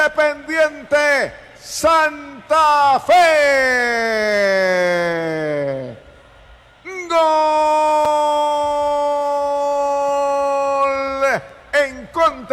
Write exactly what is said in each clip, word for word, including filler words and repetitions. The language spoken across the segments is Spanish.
Independiente Santa Fe. Gol en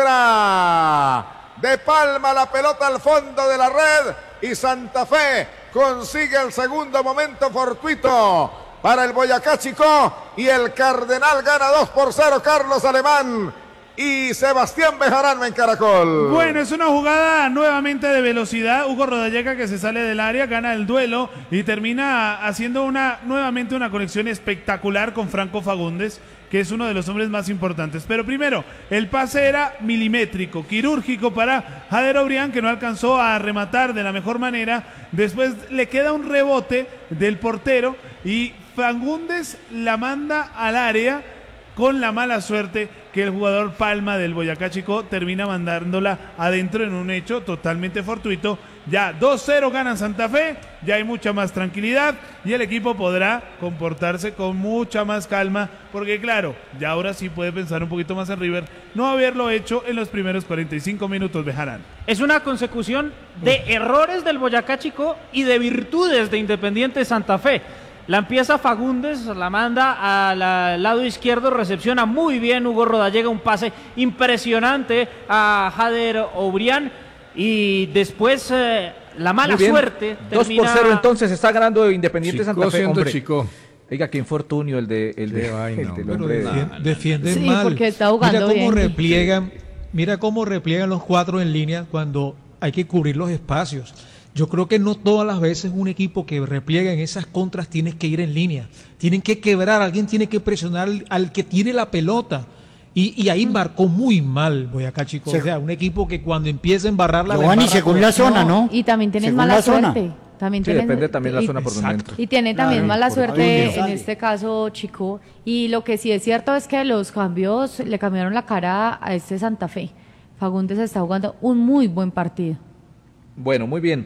contra. De Palma la pelota al fondo de la red y Santa Fe consigue el segundo momento fortuito para el Boyacá Chicó y el Cardenal gana dos por cero. Carlos Alemán y Sebastián Bejarano en Caracol. Bueno, es una jugada nuevamente de velocidad. Hugo Rodallega que se sale del área, gana el duelo y termina haciendo una nuevamente una conexión espectacular con Franco Fagundes, que es uno de los hombres más importantes. Pero primero, el pase era milimétrico, quirúrgico para Jader Obrián, que no alcanzó a rematar de la mejor manera. Después le queda un rebote del portero y Fagundes la manda al área con la mala suerte que el jugador Palma del Boyacá Chicó termina mandándola adentro en un hecho totalmente fortuito. Ya dos cero ganan Santa Fe, ya hay mucha más tranquilidad y el equipo podrá comportarse con mucha más calma, porque claro, ya ahora sí puede pensar un poquito más en River, no haberlo hecho en los primeros cuarenta y cinco minutos. Bejarán. Es una consecución de errores del Boyacá Chicó y de virtudes de Independiente Santa Fe. La empieza Fagundes, la manda al, al lado izquierdo, recepciona muy bien Hugo Rodallega, un pase impresionante a Jader Obrián y después eh, la mala suerte dos termina... por cero entonces está ganando Independiente Chico Santa Fe, hombre. Chico. Oiga, qué infortunio el de el de, vaina, el del pero hombre. Defien- defienden Sí, mal. porque está jugando Mira cómo bien. repliegan, mira cómo repliegan los cuatro en línea cuando hay que cubrir los espacios. Yo creo que no todas las veces un equipo que repliega en esas contras tiene que ir en línea. Tienen que quebrar, alguien tiene que presionar al, al que tiene la pelota. Y, y ahí marcó muy mal Boyacá Chicó. O sea, un equipo que cuando empieza a embarrar la Giovanni, según la zona, ¿no? Y también tienen Según mala la zona. suerte. También Sí, tienen, depende también de la y- zona por donde entra. Y tiene también Claro, mala por suerte dónde en sale. este caso, Chico. Y lo que sí es cierto es que los cambios le cambiaron la cara a este Santa Fe. Fagundes está jugando un muy buen partido. Bueno, muy bien.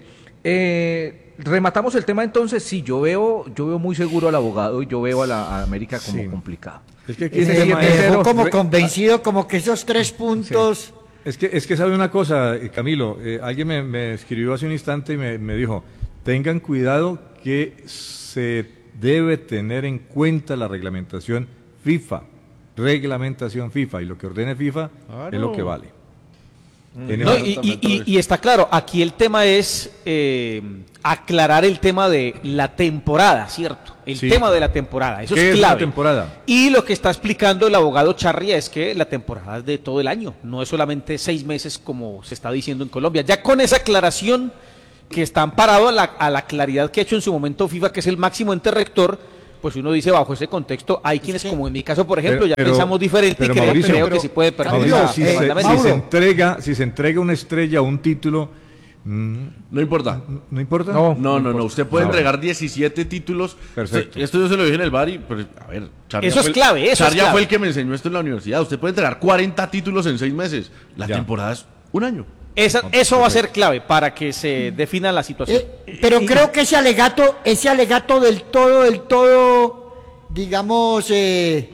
Eh, rematamos el tema entonces. Sí, yo veo, yo veo muy seguro al abogado y yo veo a la a América como Sí. complicado. Es que aquí Me, el tema me es- dejó como re- convencido, como que esos tres puntos... Es que, es que sabe una cosa, eh, Camilo, eh, alguien me, me escribió hace un instante y me, me dijo, tengan cuidado que se debe tener en cuenta la reglamentación FIFA, reglamentación FIFA, y lo que ordene FIFA es lo que vale. En No, esa- y, y- y- y está claro, aquí el tema es eh, aclarar el tema de la temporada, ¿cierto? El Sí. tema de la temporada, eso ¿Qué es es la clave. temporada? Y lo que está explicando el abogado Charria es que la temporada es de todo el año, no es solamente seis meses como se está diciendo en Colombia. Ya con esa aclaración que está amparado a la, a la claridad que ha hecho en su momento FIFA, que es el máximo ente rector, pues uno dice, bajo ese contexto, hay quienes, como en mi caso, por ejemplo, Pero- ya pero- pensamos diferente pero y creo, Mauricio, creo pero- que sí puede perder Mauricio, esa- si, esa se, reglamento. si se entrega, si se entrega una estrella o un título, mm, No importa. ¿no importa? No, no, no, no. Usted puede Ah, entregar diecisiete títulos. Perfecto. Esto yo se lo dije en el bar y, pero, a ver, Charlia Eso es fue el- clave, eso es Charlia clave. fue el que me enseñó esto en la universidad. Usted puede entregar cuarenta títulos en seis meses. La Ya. temporada es un año. Esa- eso va a ser clave para que se defina la situación. Eh, pero creo que ese alegato, ese alegato del todo, del todo, digamos, eh,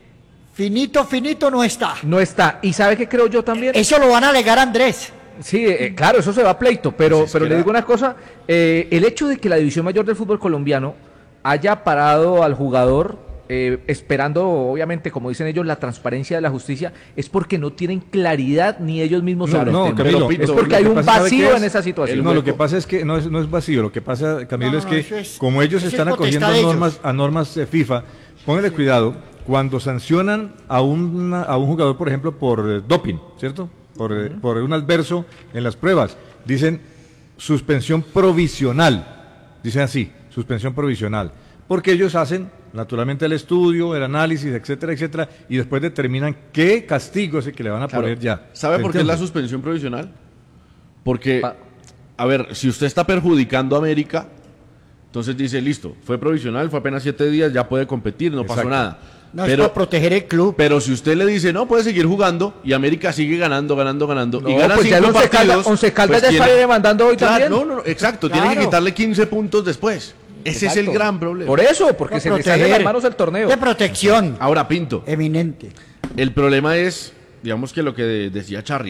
finito, finito no está. No está. ¿Y sabe qué creo yo también? Eso lo van a alegar a Andrés. Sí, eh, claro, eso se va a pleito, pero, Pues es pero que le era- digo una cosa, eh, el hecho de que la División Mayor del Fútbol Colombiano haya parado al jugador eh, esperando, obviamente, como dicen ellos, la transparencia de la justicia, es porque no tienen claridad ni ellos mismos No, sobre no, el tema. Camilo, es lo porque que hay un pasa, ¿sabe qué vacío es? en esa situación. No, lo que pasa es que no es, no es vacío, lo que pasa, Camilo, No, es no, que eso es- como ellos eso es están acogiendo potestad a de ellos. normas, a normas de FIFA, póngale cuidado, cuando sancionan a, una- a un jugador, por ejemplo, por eh, doping, ¿cierto? Por, eh, por un adverso en las pruebas, dicen suspensión provisional, dicen así, suspensión provisional, porque ellos hacen naturalmente el estudio, el análisis, etcétera, etcétera, y después determinan qué castigo es el que le van a Claro. poner ya. ¿Sabe por qué es la ¿Entiende? suspensión provisional? Porque, Pa- a ver, si usted está perjudicando a América, entonces dice, listo, fue provisional, fue apenas siete días, ya puede competir, no pasó Exacto. nada. No es pero, para proteger el club. pero si usted le dice, no, puede seguir jugando, y América sigue ganando, ganando, ganando, No, y gana pues ya el cinco Once Caldas- partidos... Once Caldas pues ya está tiene- demandando hoy Claro, también. No, no, no, exacto, tiene que Claro. quitarle quince puntos después. Ese es el Exacto. gran problema. Por eso, porque Para se le sale de proteger. las manos el torneo. De protección Ahora, Pinto, eminente. el problema es, digamos que lo que de- decía Charria,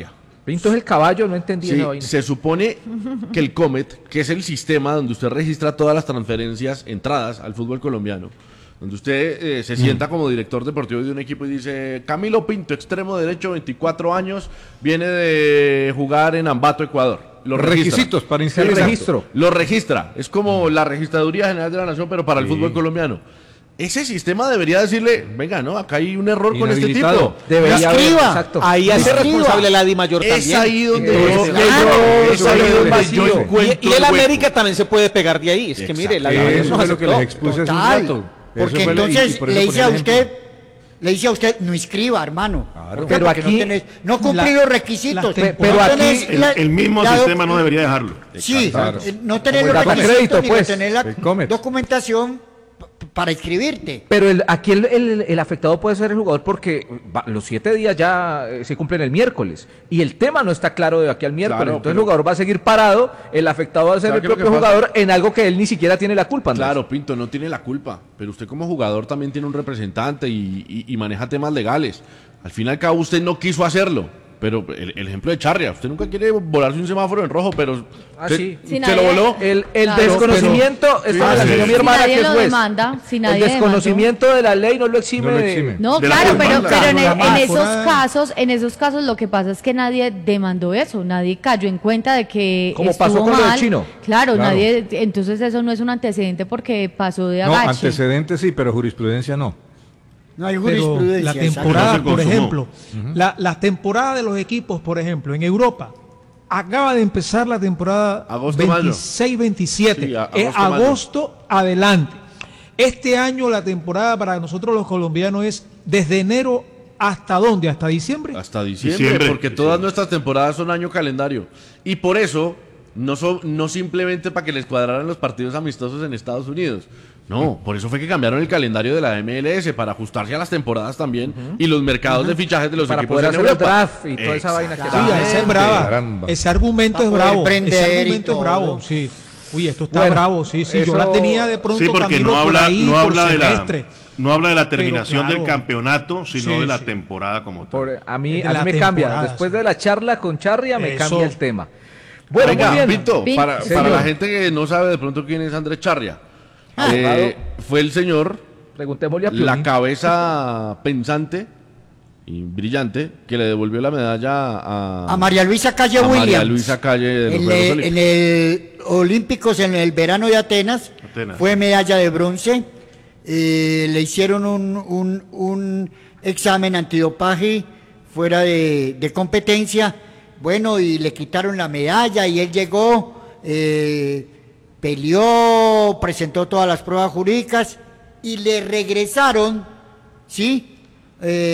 Pinto es el caballo, no entendí Sí, esa vaina. se supone que el Comet, que es el sistema donde usted registra todas las transferencias, entradas al fútbol colombiano, donde usted eh, se sienta como director deportivo de un equipo y dice, Camilo Pinto, extremo derecho, veinticuatro años, viene de jugar en Ambato, Ecuador. Los Requisitos para El inscribirse. registro. Lo registra. Es como la Registraduría General de la Nación, pero para el fútbol colombiano. Ese sistema debería decirle, venga, no, acá hay un error con este Inhabilitado. tipo. Debería haber, Escriba. exacto. Ahí hace Escriba. responsable la Di Mayor Es también. ahí donde Eh, yo, claro, es eso ahí es donde vacío. yo Y, encuentro y el hueco. América también se puede pegar de ahí. Es que mire, la Di Mayor Eso nos fue lo que les aceptó. expuse hace un Total. rato. Porque Eso fue lo- y- y entonces por eso le ponía dice a el ejemplo. usted, le dice a usted, no inscriba, hermano. Claro. ¿Por qué? Pero Porque aquí- no, tenés, no cumplí la- los requisitos. las temporadas- pero No aquí tenés El, la- el mismo la doc- sistema no debería dejarlo. Sí, Claro. eh, no tener Como los el dato requisitos crédito, ni pues. tener la El Comet. documentación p- para inscribirte. Pero el, aquí el, el- el afectado puede ser el jugador porque va- los siete días ya eh, se cumplen el miércoles y el tema no está claro de aquí al miércoles. Claro, Entonces pero- el jugador va a seguir parado, el afectado va a ser ¿Sabe el qué es lo propio que pasa? jugador en algo que él ni siquiera tiene la culpa. Andrés. Claro, Pinto, no tiene la culpa, pero usted como jugador también tiene un representante y, y- y maneja temas legales. Al fin y al cabo usted no quiso hacerlo, pero el, el ejemplo de Charria, usted nunca quiere volarse un semáforo en rojo, pero Ah, usted sí. Si se nadie- lo voló. El, el Claro, desconocimiento, esto me Ah, la sí. enseñó mi Si hermana nadie que es lo juez. demanda, si El nadie desconocimiento de la ley no lo exime, No lo de- exime. No, De la claro, pero, demanda. pero en, La en demanda. esos Por- casos, en esos casos lo que pasa es que nadie demandó eso, nadie cayó en cuenta de que Como estuvo pasó con lo del mal. chino. Claro, Claro. nadie, entonces eso no es un antecedente porque pasó de No, agache. antecedentes sí, pero jurisprudencia no. No hay Pero jurisprudencia. la exacto. temporada, No se por consumó. ejemplo, la, las temporadas de los equipos, por ejemplo, en Europa, acaba de empezar la temporada Agosto, mayo. veintiséis veintisiete. Sí, a- es agosto, mayo. agosto adelante. Este año la temporada para nosotros los colombianos es desde enero hasta dónde, hasta diciembre. Hasta diciembre, Diciembre. porque todas nuestras temporadas son año calendario. Y por eso, no, son, no simplemente para que les cuadraran los partidos amistosos en Estados Unidos. No, por eso fue que cambiaron el calendario de la M L S, para ajustarse a las temporadas también y los mercados de fichajes de los para equipos poder en hacer el Europa. draft y toda esa vaina que Sí, Exactamente. esa es brava. Caramba. Ese argumento Para es poder bravo. prender Ese y argumento es todo. bravo, sí. Uy, esto está Bueno, bravo, sí, sí. Yo eso- la tenía de pronto Sí, porque Camilo, no por habla, ahí, no por habla de la semestre. no habla de la terminación claro. del campeonato, sino Sí, de la sí. temporada como tal. Por- a mí, De a mí la me cambia. temporada, Después sí. de la charla con Charria me Eso. cambia el tema. Bueno, Venga, muy bien. Pinto, Pin- para, Señor. para la gente que no sabe de pronto quién es Andrés Charria, Ah, eh, fue el señor, Preguntémosle a la Piolín. cabeza pensante y brillante que le devolvió la medalla a, A María Luisa Calle a Williams. María Luisa Calle de los En, Juegos el- Olímpicos. en el Olímpicos en el verano de Atenas, Atenas. fue medalla de bronce. Eh, le hicieron un, un- un examen antidopaje fuera de, de competencia. Bueno, y le quitaron la medalla y él llegó, eh, peleó, presentó todas las pruebas jurídicas y le regresaron, ¿sí? Eh,